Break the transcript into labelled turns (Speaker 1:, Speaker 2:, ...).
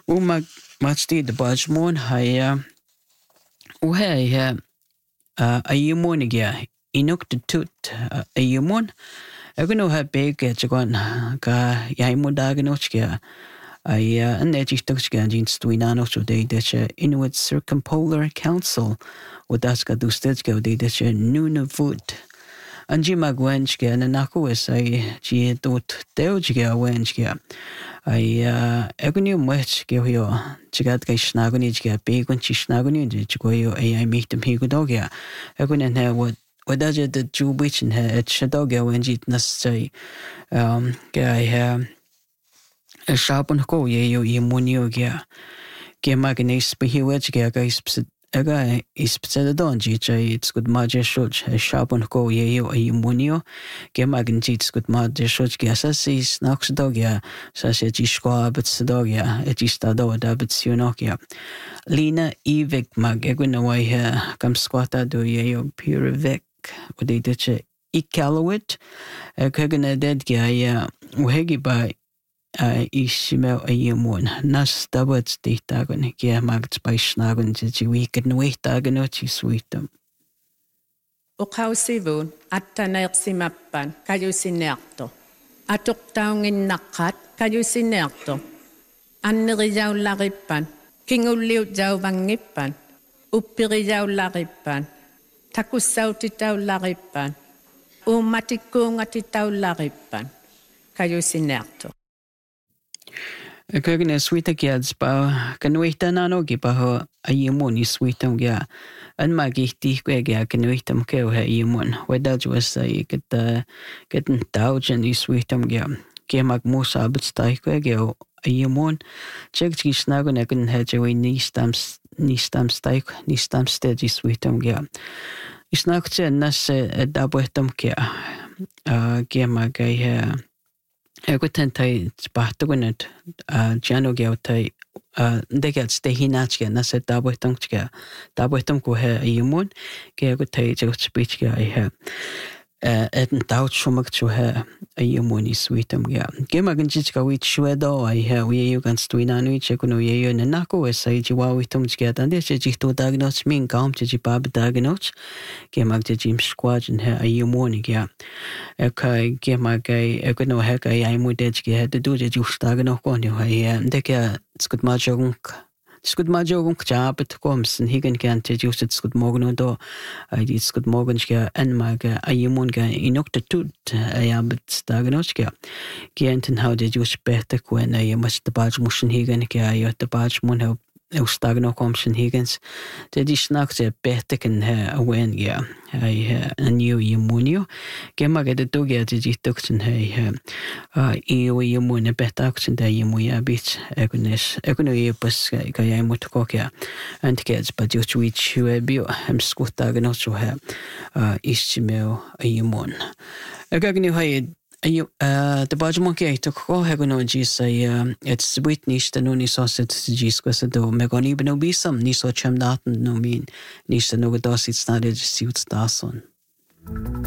Speaker 1: Matstid Bajmon Haya Uhay Ayumonigia Inuktut Ayumon. Agano have big at Jagon Ka Yaimudaganochkia. An edgistochka jeans twinano so they that Inuit Circumpolar Council with Aska Dustedska they that Nunavut. Anjima Gwenchka and Nakuis I Giedot Deojiga Wenchka. Egonium Wetch Gio Chigatka Snagonijka, Big when Chishnagoni, Chigoyo, I meet them Higodogia. Egon and her what does it the Jew witch in her at Shadoga when jitnas say, a sharp on go ye munio gia. Gemagnis behiwedge a guy is psedon gj, it's good maja shoj, a sharp on go ye munio. Gemagin jits good maja shoj gasas, knocks dogia, such a gishqua but sedogia, a gistado dabit sunokia. Lina evik mag egunaway here, come squatta do ye pure vec, would they ditch Ikalowit, a kagana dead guy, uhegi by. Ishimel Ayumun, Nas Dabbats de Dagon, Giamags by Snagon, the week and wait Daganochi sweetum.
Speaker 2: Ukausivun, Atanersimappan, Kayusinerto. Atok down in Nakat, Kayusinerto. Annerizau Laripan, King Uliu Zauvangipan, Upirizau Laripan, Takusautitau Laripan, Umatikung Laripan, Kayusinerto.
Speaker 1: A kagana sweet kids ba can wait an anogi ba a yimon is sweetum ya and magiti quega can wait them kill her yimon where that was a getting thousand is sweetum ya Gemag Musa but stay quega a yimon check snagon I couldn't hedge away knee stamps stake knee stamp steady sweetum ya it's not nas a dabuetum kia Gemag I Egutentai Spartagonet, Janogautai, they get stay hinachka, and I said Dabuetumka, Dabuetumko hair a yumun, Gagutai, Jospichka, I have. Eden doubt so much to her a yumuni sweetum ya. Gemagan Jiska with Shwedo, I have we you can twinanu chekuno ye and Nako as I jiwa with Tumsket and this is to diagnose mean calm to Jibab diagnose. Gemag the Jim squad and her a yumuni ya. Okay, Gemagay, Econo heck, I am with Edge had to do the juice diagnose on you. I am the care, it's good major. Skud majo job at comes and he can use it skud morgan do. I did skud morganska and maga a yumunga inokta tut a abit staganoska. Gianton how did you better when I must the badge motion higan kia the badge mun help stagno comes and higgins. The dish knocks a better can a wen ya. I a new yumunio. Gemaga the dogia did you took in her yumun a better action that yumuya bit egonis egonopus Gayamutokia and kids but just which you be am scutaganotso have Ishimel a yumun. A gagnu hay the Bajmonkey took Hohagonogis it's sweet niche the noni sausage gisquas do megoni no be some niso chem daten no mean niche the nogados it started suits dason.